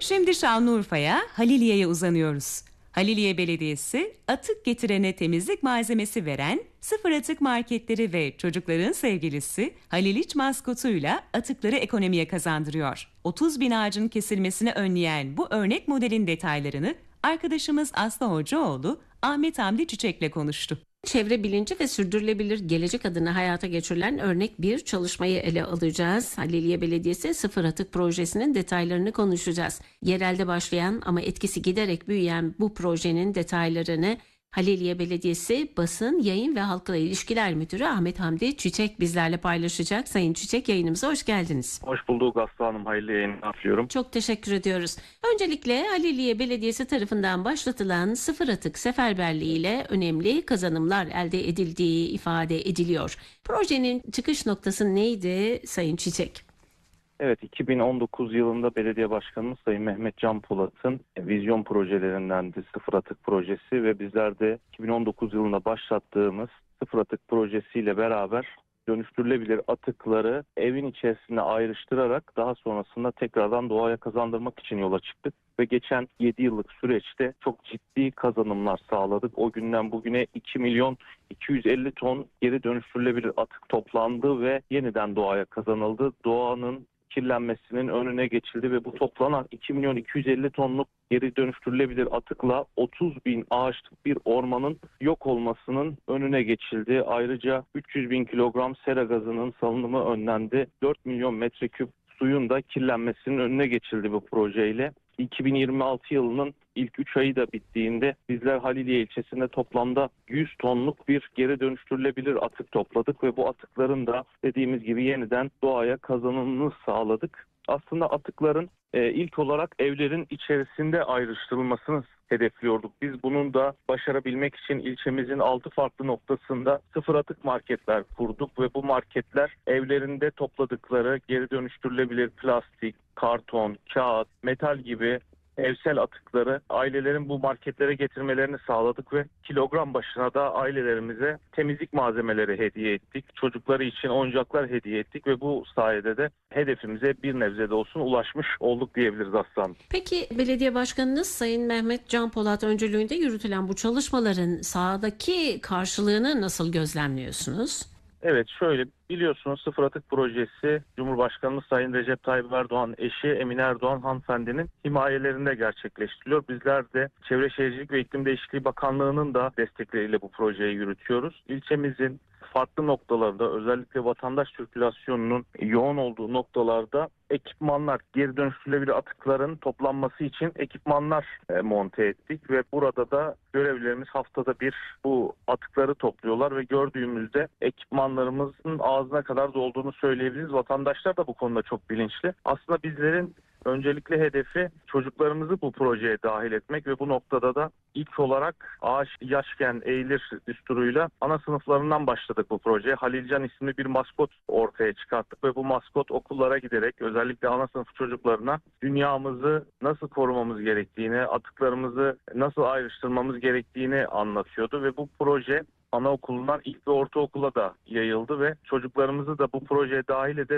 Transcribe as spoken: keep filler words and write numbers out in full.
Şimdi Şanlıurfa'ya, Haliliye'ye uzanıyoruz. Haliliye Belediyesi, atık getirene temizlik malzemesi veren sıfır atık marketleri ve çocukların sevgilisi Haliliç maskotuyla atıkları ekonomiye kazandırıyor. otuz bin ağacın kesilmesini önleyen bu örnek modelin detaylarını arkadaşımız Aslı Hocaoğlu, Ahmet Hamdi Çiçek'le konuştu. Çevre bilinci ve sürdürülebilir gelecek adına hayata geçirilen örnek bir çalışmayı ele alacağız. Haliliye Belediyesi Sıfır Atık Projesi'nin detaylarını konuşacağız. Yerelde başlayan ama etkisi giderek büyüyen bu projenin detaylarını Haliliye Belediyesi Basın, Yayın ve Halkla İlişkiler Müdürü Ahmet Hamdi Çiçek bizlerle paylaşacak. Sayın Çiçek, yayınımıza hoş geldiniz. Hoş bulduk Aslı Hanım. Hayırlı yayınlar diliyorum. Çok teşekkür ediyoruz. Öncelikle Haliliye Belediyesi tarafından başlatılan sıfır atık seferberliği ile önemli kazanımlar elde edildiği ifade ediliyor. Projenin çıkış noktası neydi Sayın Çiçek? Evet, iki bin on dokuz yılında belediye başkanımız Sayın Mehmet Can Polat'ın vizyon projelerindendi sıfır atık projesi ve bizler de iki bin on dokuz yılında başlattığımız sıfır atık projesiyle beraber dönüştürülebilir atıkları evin içerisinde ayrıştırarak daha sonrasında tekrardan doğaya kazandırmak için yola çıktık. Ve geçen yedi yıllık süreçte çok ciddi kazanımlar sağladık. O günden bugüne iki milyon iki yüz elli ton geri dönüştürülebilir atık toplandı ve yeniden doğaya kazanıldı. Doğanın kirlenmesinin önüne geçildi ve bu toplanan iki milyon iki yüz elli tonluk geri dönüştürülebilir atıkla otuz bin ağaçlık bir ormanın yok olmasının önüne geçildi. Ayrıca üç yüz bin kilogram sera gazının salınımı önlendi. dört milyon metreküp suyun da kirlenmesinin önüne geçildi bu projeyle. iki bin yirmi altı yılının ilk üç ayı da bittiğinde bizler Haliliye ilçesinde toplamda yüz tonluk bir geri dönüştürülebilir atık topladık ve bu atıkların da dediğimiz gibi yeniden doğaya kazanımını sağladık. Aslında atıkların e, ilk olarak evlerin içerisinde ayrıştırılmasını hedefliyorduk. Biz bunun da başarabilmek için ilçemizin altı farklı noktasında sıfır atık marketler kurduk ve bu marketler evlerinde topladıkları geri dönüştürülebilir plastik, karton, kağıt, metal gibi evsel atıkları ailelerin bu marketlere getirmelerini sağladık ve kilogram başına da ailelerimize temizlik malzemeleri hediye ettik. Çocukları için oyuncaklar hediye ettik ve bu sayede de hedefimize bir nebze de olsun ulaşmış olduk diyebiliriz aslanım. Peki belediye başkanınız Sayın Mehmet Can Polat öncülüğünde yürütülen bu çalışmaların sahadaki karşılığını nasıl gözlemliyorsunuz? Evet, şöyle biliyorsunuz sıfır atık projesi Cumhurbaşkanımız Sayın Recep Tayyip Erdoğan eşi Emine Erdoğan hanımefendinin himayelerinde gerçekleştiriliyor. Bizler de Çevre Şehircilik ve İklim Değişikliği Bakanlığı'nın da destekleriyle bu projeyi yürütüyoruz. İlçemizin farklı noktalarda özellikle vatandaş sirkülasyonunun yoğun olduğu noktalarda ekipmanlar, geri dönüştürülebilir atıkların toplanması için ekipmanlar e, monte ettik ve burada da görevlilerimiz haftada bir bu atıkları topluyorlar ve gördüğümüzde ekipmanlarımızın ağzına kadar dolduğunu söyleyebiliriz. Vatandaşlar da bu konuda çok bilinçli. Aslında bizlerin öncelikle hedefi çocuklarımızı bu projeye dahil etmek ve bu noktada da ilk olarak ağaç yaşken eğilir düsturuyla ana sınıflarından başladık bu projeye. Halilcan isimli bir maskot ortaya çıkarttık ve bu maskot okullara giderek özellikle ana sınıf çocuklarına dünyamızı nasıl korumamız gerektiğini, atıklarımızı nasıl ayrıştırmamız gerektiğini anlatıyordu ve bu proje anaokulundan ilk ve ortaokula da yayıldı ve çocuklarımızı da bu projeye dahil ederek